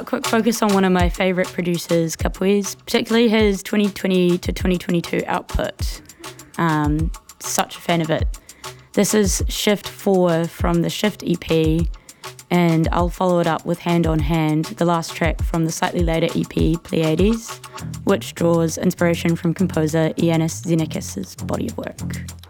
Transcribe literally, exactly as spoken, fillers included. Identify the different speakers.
Speaker 1: quick focus on one of my favourite producers, Capuis, particularly his twenty twenty to twenty twenty-two output. Um, such a fan of it. This is Shift four from the Shift E P, and I'll follow it up with Hand on Hand, the last track from the slightly later E P, Pleiades, which draws inspiration from composer Iannis Xenakis' body of work.